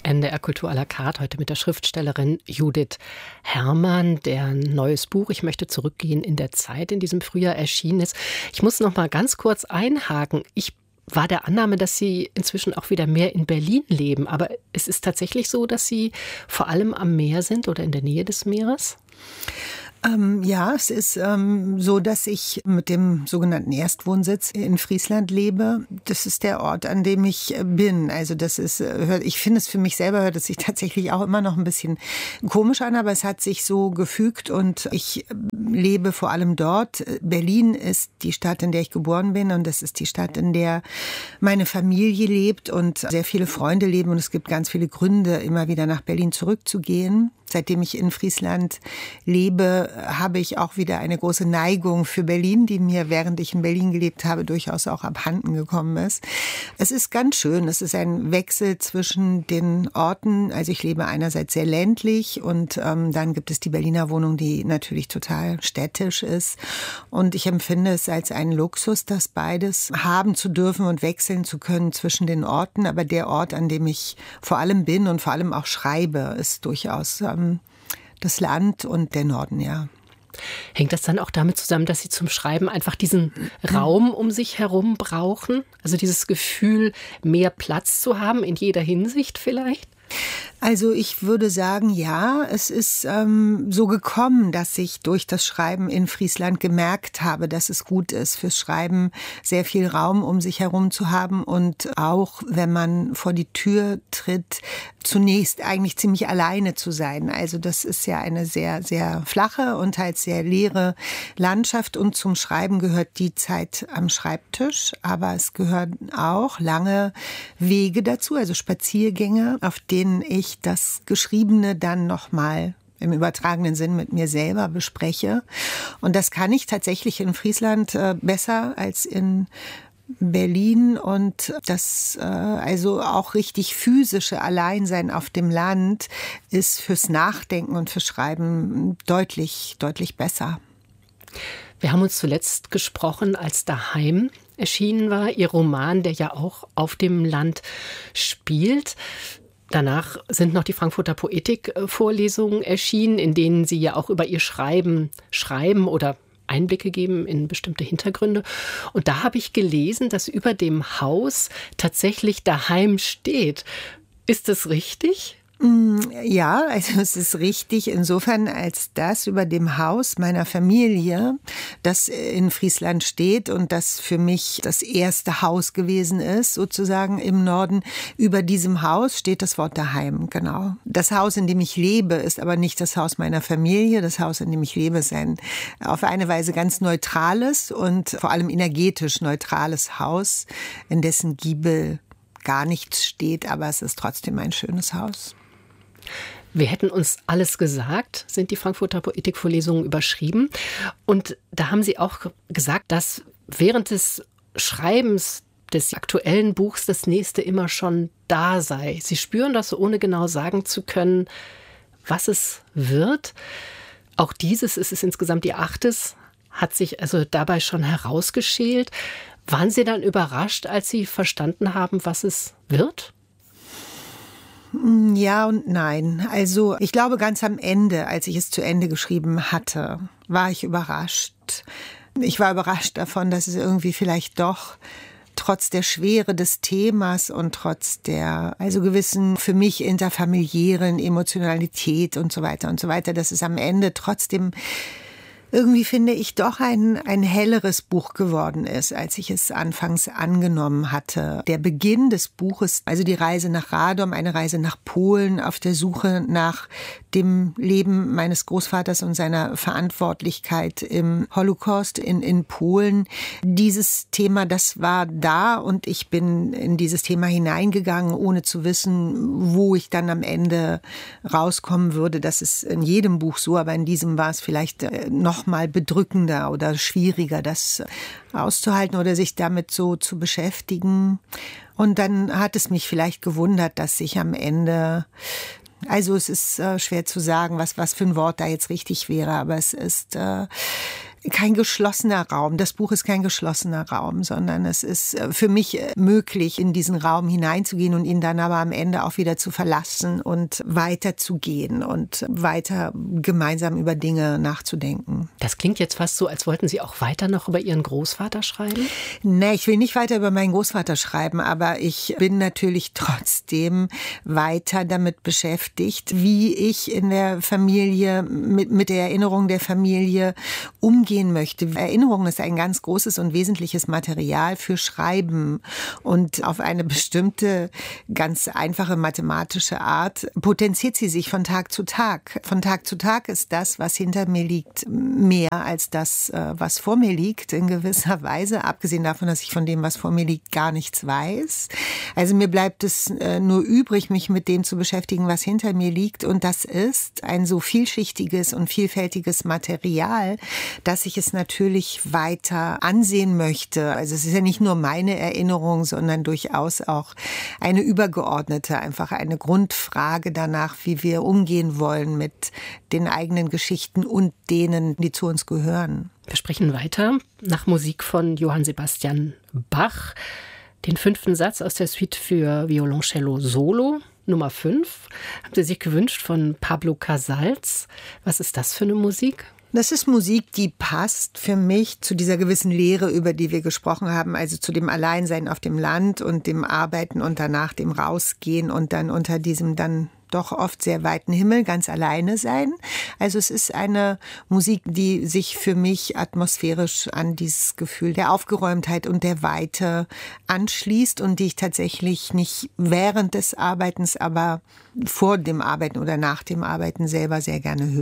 NDR Kultur à la carte, heute mit der Schriftstellerin Judith Herrmann, deren neues Buch Ich möchte zurückgehen in der Zeit in diesem Frühjahr erschienen ist. Ich muss noch mal ganz kurz einhaken. Ich war der Annahme, dass Sie inzwischen auch wieder mehr in Berlin leben. Aber es ist tatsächlich so, dass Sie vor allem am Meer sind oder in der Nähe des Meeres? Ja, es ist so, dass ich mit dem sogenannten Erstwohnsitz in Friesland lebe. Das ist der Ort, an dem ich bin. Also das ist, ich finde es für mich selber, hört es sich tatsächlich auch immer noch ein bisschen komisch an, aber es hat sich so gefügt und ich lebe vor allem dort. Berlin ist die Stadt, in der ich geboren bin, und das ist die Stadt, in der meine Familie lebt und sehr viele Freunde leben, und es gibt ganz viele Gründe, immer wieder nach Berlin zurückzugehen. Seitdem ich in Friesland lebe, habe ich auch wieder eine große Neigung für Berlin, die mir, während ich in Berlin gelebt habe, durchaus auch abhanden gekommen ist. Es ist ganz schön. Es ist ein Wechsel zwischen den Orten. Also ich lebe einerseits sehr ländlich und dann gibt es die Berliner Wohnung, die natürlich total städtisch ist. Und ich empfinde es als einen Luxus, das beides haben zu dürfen und wechseln zu können zwischen den Orten. Aber der Ort, an dem ich vor allem bin und vor allem auch schreibe, ist durchaus das Land und der Norden, ja. Hängt das dann auch damit zusammen, dass Sie zum Schreiben einfach diesen Raum um sich herum brauchen? Also dieses Gefühl, mehr Platz zu haben in jeder Hinsicht vielleicht? Also ich würde sagen, ja, es ist so gekommen, dass ich durch das Schreiben in Friesland gemerkt habe, dass es gut ist, fürs Schreiben sehr viel Raum um sich herum zu haben und auch, wenn man vor die Tür tritt, zunächst eigentlich ziemlich alleine zu sein. Also das ist ja eine sehr, sehr flache und halt sehr leere Landschaft, und zum Schreiben gehört die Zeit am Schreibtisch, aber es gehören auch lange Wege dazu, also Spaziergänge, auf denen ich das Geschriebene dann nochmal im übertragenen Sinn mit mir selber bespreche. Und das kann ich tatsächlich in Friesland besser als in Berlin, und das also auch richtig physische Alleinsein auf dem Land ist fürs Nachdenken und fürs Schreiben deutlich, deutlich besser. Wir haben uns zuletzt gesprochen, als Daheim erschienen war, Ihr Roman, der ja auch auf dem Land spielt. Danach sind noch die Frankfurter Poetik-Vorlesungen erschienen, in denen Sie ja auch über Ihr Schreiben schreiben oder Einblicke geben in bestimmte Hintergründe. Und da habe ich gelesen, dass über dem Haus tatsächlich Daheim steht. Ist das richtig? Ja, also es ist richtig insofern, als das über dem Haus meiner Familie, das in Friesland steht und das für mich das erste Haus gewesen ist, sozusagen im Norden. Über diesem Haus steht das Wort daheim, genau. Das Haus, in dem ich lebe, ist aber nicht das Haus meiner Familie. Das Haus, in dem ich lebe, ist ein auf eine Weise ganz neutrales und vor allem energetisch neutrales Haus, in dessen Giebel gar nichts steht, aber es ist trotzdem ein schönes Haus. Wir hätten uns alles gesagt, sind die Frankfurter Poetikvorlesungen überschrieben. Und da haben Sie auch gesagt, dass während des Schreibens des aktuellen Buchs das nächste immer schon da sei. Sie spüren das, ohne genau sagen zu können, was es wird. Auch dieses, es ist insgesamt Ihr 8., hat sich also dabei schon herausgeschält. Waren Sie dann überrascht, als Sie verstanden haben, was es wird? Ja und nein. Also ich glaube, ganz am Ende, als ich es zu Ende geschrieben hatte, war ich überrascht. Ich war überrascht davon, dass es irgendwie vielleicht doch trotz der Schwere des Themas und trotz der also gewissen für mich interfamiliären Emotionalität und so weiter, dass es am Ende trotzdem irgendwie, finde ich, doch ein helleres Buch geworden ist, als ich es anfangs angenommen hatte. Der Beginn des Buches, also die Reise nach Radom, eine Reise nach Polen auf der Suche nach dem Leben meines Großvaters und seiner Verantwortlichkeit im Holocaust in Polen. Dieses Thema, das war da, und ich bin in dieses Thema hineingegangen, ohne zu wissen, wo ich dann am Ende rauskommen würde. Das ist in jedem Buch so, aber in diesem war es vielleicht noch mal bedrückender oder schwieriger, das auszuhalten oder sich damit so zu beschäftigen. Und dann hat es mich vielleicht gewundert, dass ich am Ende, also es ist schwer zu sagen, was für ein Wort da jetzt richtig wäre, aber es ist kein geschlossener Raum. Das Buch ist kein geschlossener Raum, sondern es ist für mich möglich, in diesen Raum hineinzugehen und ihn dann aber am Ende auch wieder zu verlassen und weiterzugehen und weiter gemeinsam über Dinge nachzudenken. Das klingt jetzt fast so, als wollten Sie auch weiter noch über Ihren Großvater schreiben? Nee, ich will nicht weiter über meinen Großvater schreiben, aber ich bin natürlich trotzdem weiter damit beschäftigt, wie ich in der Familie, mit der Erinnerung der Familie umgehen möchte. Erinnerung ist ein ganz großes und wesentliches Material für Schreiben und auf eine bestimmte, ganz einfache mathematische Art potenziert sie sich von Tag zu Tag. Von Tag zu Tag ist das, was hinter mir liegt, mehr als das, was vor mir liegt, in gewisser Weise, abgesehen davon, dass ich von dem, was vor mir liegt, gar nichts weiß. Also mir bleibt es nur übrig, mich mit dem zu beschäftigen, was hinter mir liegt, und das ist ein so vielschichtiges und vielfältiges Material, dass ich es natürlich weiter ansehen möchte. Also es ist ja nicht nur meine Erinnerung, sondern durchaus auch eine übergeordnete, einfach eine Grundfrage danach, wie wir umgehen wollen mit den eigenen Geschichten und denen, die zu uns gehören. Wir sprechen weiter nach Musik von Johann Sebastian Bach. Den 5. Satz aus der Suite für Violoncello Solo, Nummer 5, haben Sie sich gewünscht von Pablo Casals. Was ist das für eine Musik? Das ist Musik, die passt für mich zu dieser gewissen Lehre, über die wir gesprochen haben, also zu dem Alleinsein auf dem Land und dem Arbeiten und danach dem Rausgehen und dann unter diesem dann doch oft sehr weiten Himmel ganz alleine sein. Also es ist eine Musik, die sich für mich atmosphärisch an dieses Gefühl der Aufgeräumtheit und der Weite anschließt und die ich tatsächlich nicht während des Arbeitens, aber vor dem Arbeiten oder nach dem Arbeiten selber sehr gerne höre.